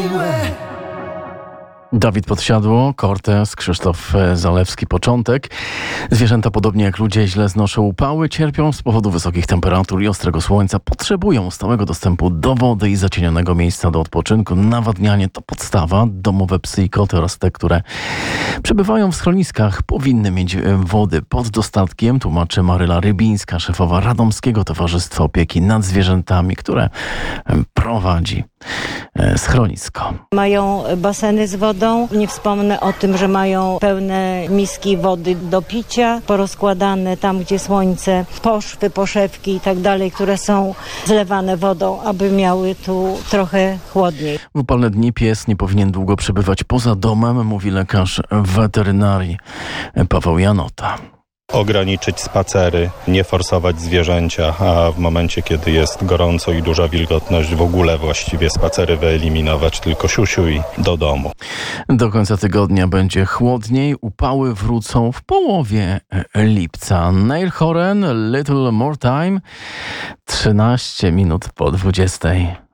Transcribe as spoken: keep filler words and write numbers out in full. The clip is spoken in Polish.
Dawid Podsiadło, Cortez, Krzysztof Zalewski, Początek. Zwierzęta, podobnie jak ludzie, źle znoszą upały, cierpią z powodu wysokich temperatur i ostrego słońca, potrzebują stałego dostępu do wody i zacienionego miejsca do odpoczynku. Nawadnianie to podstawa. Domowe psy i koty oraz te, które przebywają w schroniskach, powinny mieć wody pod dostatkiem, tłumaczy Maryla Rybińska, szefowa Radomskiego Towarzystwa Opieki nad Zwierzętami, które prowadzi schronisko. Mają baseny z wodą. Nie wspomnę o tym, że mają pełne miski wody do picia, porozkładane tam, gdzie słońce, poszwy, poszewki i tak dalej, które są zlewane wodą, aby miały tu trochę chłodniej. W upalne dni pies nie powinien długo przebywać poza domem, mówi lekarz weterynarii Paweł Janota. Ograniczyć spacery, nie forsować zwierzęcia, a w momencie, kiedy jest gorąco i duża wilgotność, w ogóle właściwie spacery wyeliminować, tylko siusiu i do domu. Do końca tygodnia będzie chłodniej, upały wrócą w połowie lipca. Neil Horan, Little More Time, trzynaście minut po dwudziestej.